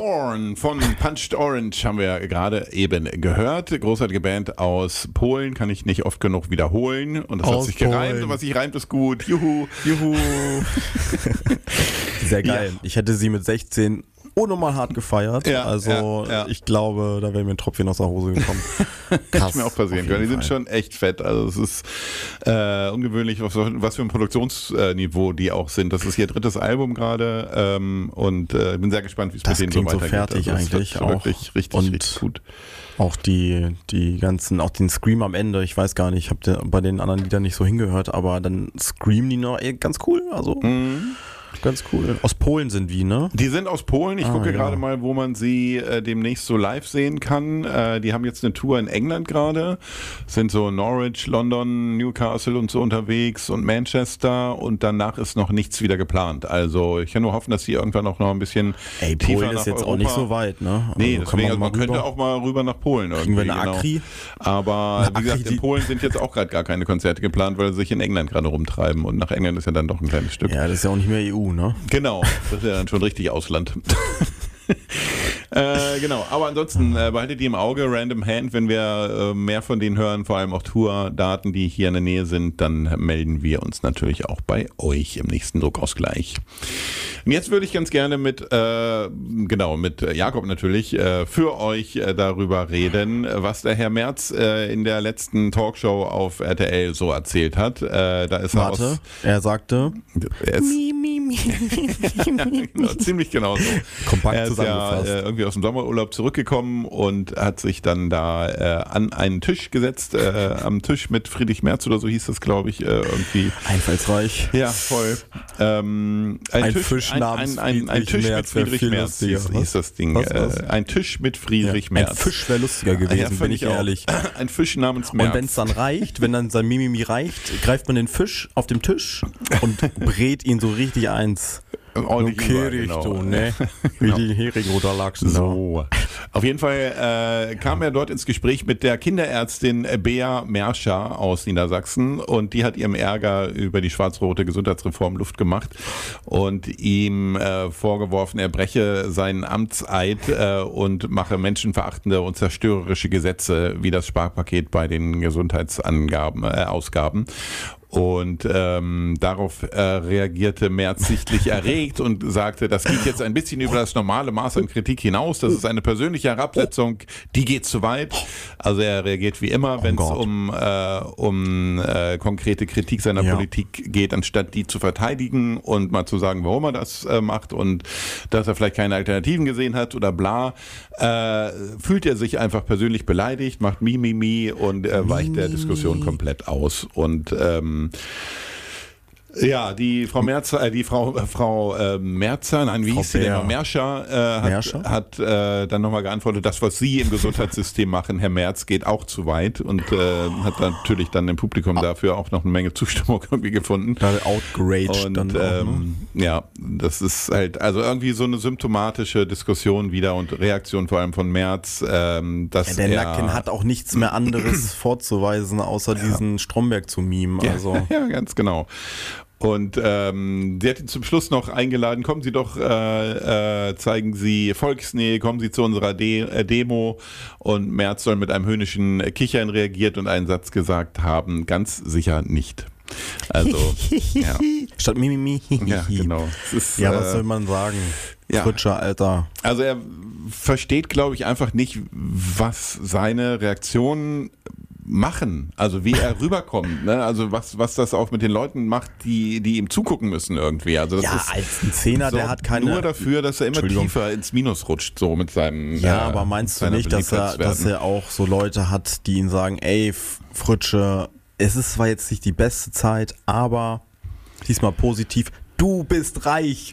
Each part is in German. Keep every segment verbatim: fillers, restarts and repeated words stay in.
Born von Punched Orange haben wir gerade eben gehört. Großartige Band aus Polen, kann ich nicht oft genug wiederholen. Und das aus hat sich gereimt. Polen. Und was sich reimt, ist gut. Juhu. Juhu. Sehr geil. Ja. Ich hätte sie mit sechzehn unnormal hart gefeiert. Ja, also ja, ja. ich glaube, da wäre mir ein Tropfen aus der Hose gekommen. Hätte mir auch passieren können. Die sind schon echt fett. Also es ist äh, ungewöhnlich, was, was für ein Produktionsniveau die auch sind. Das ist ihr drittes Album gerade ähm, und ich äh, bin sehr gespannt, wie es mit denen so weitergeht. So fertig also eigentlich auch. Wirklich richtig, und richtig gut. Auch die, die ganzen, auch den Scream am Ende, ich weiß gar nicht, ich habe bei den anderen Liedern nicht so hingehört, aber dann screamen die noch, ey, ganz cool, also mhm. Ganz cool. Aus Polen sind die, ne? Die sind aus Polen. Ich ah, gucke ja. gerade mal, wo man sie äh, demnächst so live sehen kann. Äh, die haben jetzt eine Tour in England gerade. Sind so Norwich, London, Newcastle und so unterwegs und Manchester. Und danach ist noch nichts wieder geplant. Also ich kann nur hoffen, dass sie irgendwann auch noch ein bisschen Ey, tiefer Polen ist jetzt Europa. Auch nicht so weit, ne? Also nee, deswegen, man, also man könnte auch mal rüber nach Polen. Kriegen wir eine genau. Akri? Aber eine wie gesagt, Akri, in Polen sind jetzt auch gerade gar keine Konzerte geplant, weil sie sich in England gerade rumtreiben. Und nach England ist ja dann doch ein kleines Stück. Ja, das ist ja auch nicht mehr E U, ne? Genau. Das ist ja dann schon richtig Ausland. äh, genau, aber ansonsten äh, behaltet die im Auge, Random Hand, wenn wir äh, mehr von denen hören, vor allem auch Tourdaten, die hier in der Nähe sind, dann melden wir uns natürlich auch bei euch im nächsten Druckausgleich. Und jetzt würde ich ganz gerne mit, äh, genau, mit Jakob natürlich äh, für euch äh, darüber reden, was der Herr Merz äh, in der letzten Talkshow auf R T L so erzählt hat. Äh, da ist Warte, er, aus, er sagte er ist, mi, mi, mi. ja, genau, ziemlich genau so. Kompakt er ist ja äh, irgendwie aus dem Sommerurlaub zurückgekommen und hat sich dann da äh, an einen Tisch gesetzt, äh, am Tisch mit Friedrich Merz oder so hieß das, glaube ich, äh, irgendwie. Einfallsreich. Ja, voll. Ähm, ein, ein Tisch, Fisch ein, ein, ein, ein Tisch Merz mit Friedrich Merz hieß, hieß das Ding. Was, was? Äh, ein Tisch mit Friedrich ja, Merz. Ein Fisch wäre lustiger gewesen, ja, bin ich ehrlich. Auch. Ein Fisch namens Merz. Und wenn es dann reicht, wenn dann sein Mimimi reicht, greift man den Fisch auf dem Tisch und brät ihn so richtig eins. Okay, Richtung, genau. Ne? Wie genau. die Hering oder Lachsen. So. Auf jeden Fall äh, kam er dort ins Gespräch mit der Kinderärztin Bea Merscher aus Niedersachsen und die hat ihrem Ärger über die schwarz-rote Gesundheitsreform Luft gemacht und ihm äh, vorgeworfen, er breche seinen Amtseid äh, und mache menschenverachtende und zerstörerische Gesetze wie das Sparpaket bei den Gesundheitsangaben, äh, Ausgaben. Und ähm, darauf äh, reagierte Merz sichtlich erregt und sagte, das geht jetzt ein bisschen über das normale Maß an Kritik hinaus. Das ist eine persönliche Herabsetzung, die geht zu weit. Also er reagiert wie immer, wenn es oh um, äh, um äh, konkrete Kritik seiner ja. Politik geht, anstatt die zu verteidigen und mal zu sagen, warum er das äh, macht und dass er vielleicht keine Alternativen gesehen hat oder bla, äh, fühlt er sich einfach persönlich beleidigt, macht Mi, Mi, Mi und äh, weicht der Diskussion komplett aus. Und ähm, ja, die Frau Merzer, äh, die Frau äh, Frau äh, Merzer, nein, wie Frau hieß sie denn noch? Merscher, äh, hat, Merscher? hat äh, dann nochmal geantwortet, das, was Sie im Gesundheitssystem machen, Herr Merz, geht auch zu weit und äh, hat natürlich dann im Publikum dafür auch noch eine Menge Zustimmung irgendwie gefunden. Da outgeraged und, dann auch, ähm, ne? Ja, das ist halt, also irgendwie so eine symptomatische Diskussion wieder und Reaktion vor allem von Merz, ähm, dass ja, der er, Nacken hat auch nichts mehr anderes vorzuweisen, außer ja. diesen Stromberg zu mimen. Also. Ja, ja, ganz genau. Und ähm, sie hat ihn zum Schluss noch eingeladen, kommen Sie doch, äh, äh, zeigen Sie Volksnähe, kommen Sie zu unserer De- äh, Demo. Und Merz soll mit einem höhnischen Kichern reagiert und einen Satz gesagt haben, ganz sicher nicht. Also, ja. Statt Mimimi. Ja, genau. Ist, ja, was äh, soll man sagen? Ja. Fritscher, Alter. Also er versteht, glaube ich, einfach nicht, was seine Reaktionen machen, also wie er rüberkommt, ne? Also was was das auch mit den Leuten macht, die die ihm zugucken müssen irgendwie. Also das ja, ist als ein Zehner, der hat keine... Nur dafür, dass er immer tiefer ins Minus rutscht, so mit seinem... Ja, äh, aber meinst du nicht, dass er, dass er auch so Leute hat, die ihn sagen, ey, Fritsche, es ist zwar jetzt nicht die beste Zeit, aber diesmal positiv... Du bist reich.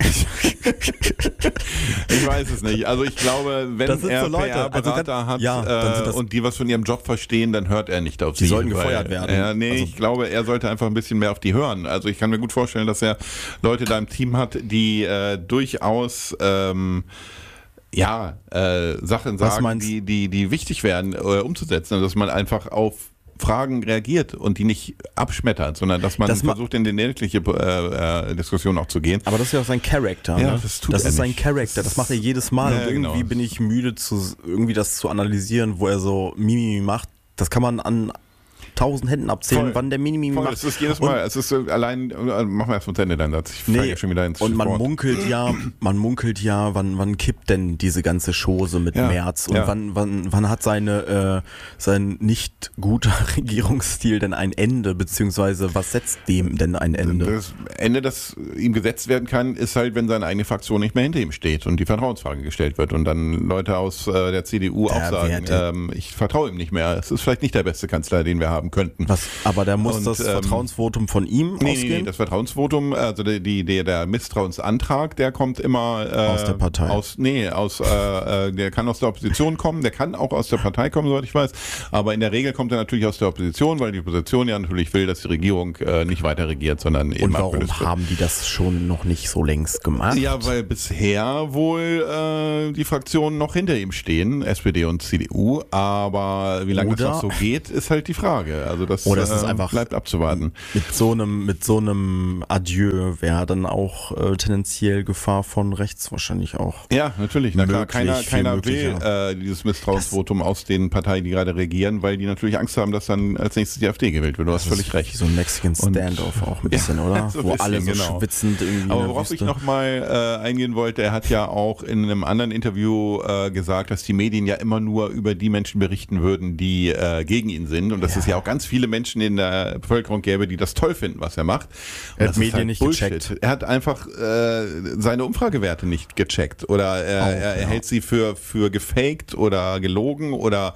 Ich weiß es nicht. Also ich glaube, wenn er so P R-Berater also, hat ja, äh, und die was von ihrem Job verstehen, dann hört er nicht auf die. Die sollten weil, gefeuert werden. Äh, nee, also, ich glaube, er sollte einfach ein bisschen mehr auf die hören. Also ich kann mir gut vorstellen, dass er Leute da im Team hat, die äh, durchaus... Ähm, ja, äh, Sachen sagen, die, die, die wichtig wären, äh, umzusetzen. Also, dass man einfach auf Fragen reagiert und die nicht abschmettert, sondern dass man Das ma- versucht, in die inhaltliche äh, äh, Diskussion auch zu gehen. Aber das ist ja auch sein Charakter. Ja, ne? das tut das er ist sein nicht. Charakter, das macht er jedes Mal. Ja, und irgendwie genau. bin ich müde, zu irgendwie das zu analysieren, wo er so Mimimi macht. Das kann man an tausend Händen abzählen, Voll. wann der Mimimi Voll, macht. es ist jedes Und- Mal, es ist äh, allein, äh, machen wir erst mal zu Ende deinen Satz. Ich Nee, fange ja schon wieder ins und man Wort. munkelt ja, man munkelt ja, wann, wann kippt denn diese ganze Chose mit Ja, Merz und ja. wann, wann, wann hat seine, äh, sein nicht guter Regierungsstil denn ein Ende, beziehungsweise was setzt dem denn ein Ende? Das Ende, das ihm gesetzt werden kann, ist halt, wenn seine eigene Fraktion nicht mehr hinter ihm steht und die Vertrauensfrage gestellt wird und dann Leute aus äh, der C D U auch Der sagen, Werte. ähm, ich vertraue ihm nicht mehr. Es ist vielleicht nicht der beste Kanzler, den wir haben könnten. Was, aber da muss Und, das ähm, Vertrauensvotum von ihm Nee, nee, ausgehen? nee, das Vertrauensvotum, also die, die, der, der Misstrauensantrag, der kommt immer äh, Aus der Partei. Aus, nee, aus, äh, äh, der kann aus der Opposition kommen, der kann auch aus der Partei kommen, soweit ich weiß. Aber in der Regel kommt er natürlich aus der Opposition, weil die Opposition ja natürlich will, dass die Regierung äh, nicht weiter regiert, sondern eben Und warum abgelöst wird. haben die das schon noch nicht so längst gemacht? Ja, weil bisher wohl äh, die Fraktionen noch hinter ihm stehen, S P D und C D U, aber wie lange das Oder- noch so geht, ist halt die Frage. Also das, Oder es ist äh, einfach- bleibt abzuwarten. Mit so einem, mit so einem Adieu wäre dann auch äh, tendenziell Gefahr von rechts wahrscheinlich auch. Ja, natürlich. Na klar, Möglich, keiner, viel keiner möglicher. will äh, dieses Misstrauensvotum aus den Parteien, die gerade regieren, weil die natürlich Angst haben, dass dann als nächstes die AfD gewählt wird. Du hast völlig Wie recht. so ein Mexican Standoff auch ein bisschen, oder? so ein Wo bisschen, alle so genau. schwitzend irgendwie in Aber der worauf ich Wüste- nochmal äh, eingehen wollte, er hat ja auch in einem anderen Interview äh, gesagt, dass die Medien ja immer nur über die Menschen berichten würden, die äh, gegen ihn sind und dass Ja. es ja auch ganz viele Menschen in der Bevölkerung gäbe, die das toll finden, was er macht. Und Er hat das ist Medien halt nicht Bullshit. gecheckt. Er hat einfach äh, seine Umfragewerte nicht gecheckt oder er, Auch, er, er ja. hält sie für, für gefaked oder gelogen oder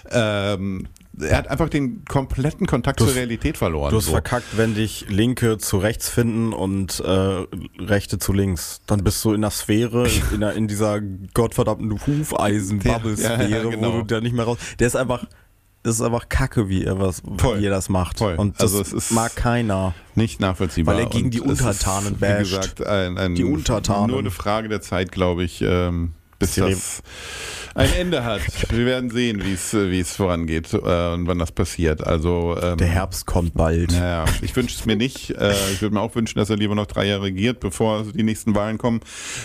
ähm, er hat einfach den kompletten Kontakt Du zur hast- Realität verloren. Du hast so. verkackt, wenn dich Linke zu rechts finden und äh, Rechte zu links. Dann bist du in der Sphäre, in, der, in dieser gottverdammten Hufeisen-Bubble-Sphäre, Ja, ja, genau. wo du da nicht mehr raus... Der ist einfach... Das ist einfach Kacke, wie er, was, Voll. wie er das macht. Voll. Und das Also es ist- mag keiner. Nicht nachvollziehbar. Weil er gegen Und die es ist, Untertanen Wie basht. gesagt, ein, ein, Die Untertanen. nur eine Frage der Zeit, glaube ich, ähm, bis Die das ein Ende hat. Wir werden sehen, wie es wie es vorangeht äh, und wann das passiert. Also ähm, Der Herbst kommt bald. Naja, ich wünsche es mir nicht. Äh, ich würde mir auch wünschen, dass er lieber noch drei Jahre regiert, bevor die nächsten Wahlen kommen.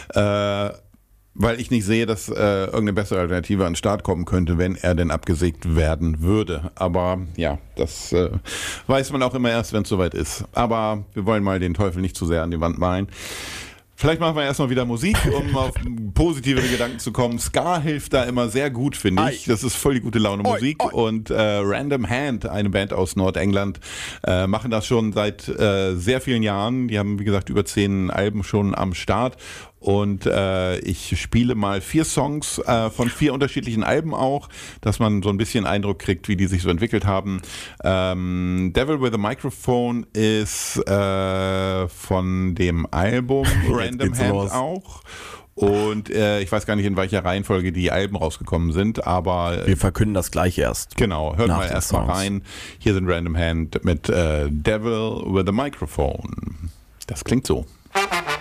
Äh, weil ich nicht sehe, dass äh, irgendeine bessere Alternative an den Start kommen könnte, wenn er denn abgesägt werden würde. Aber ja, das äh, weiß man auch immer erst, wenn es soweit ist. Aber wir wollen mal den Teufel nicht zu sehr an die Wand malen. Vielleicht machen wir erstmal wieder Musik, um auf positivere Gedanken zu kommen. Ska hilft da immer sehr gut, finde ich. Das ist voll die gute Laune Musik. Und äh, Random Hand, eine Band aus Nordengland, äh, machen das schon seit äh, sehr vielen Jahren. Die haben, wie gesagt, über zehn Alben schon am Start. Und äh, ich spiele mal vier Songs äh, von vier unterschiedlichen Alben auch, dass man so ein bisschen Eindruck kriegt, wie die sich so entwickelt haben. Ähm, Devil with a Microphone ist äh, von dem Album Random geht's Hand los. auch. Und äh, ich weiß gar nicht, in welcher Reihenfolge die Alben rausgekommen sind, aber Wir verkünden das gleich erst. genau, hört Nach mal den erstmal Songs. rein. Hier sind Random Hand mit äh, Devil with a Microphone. Das klingt so.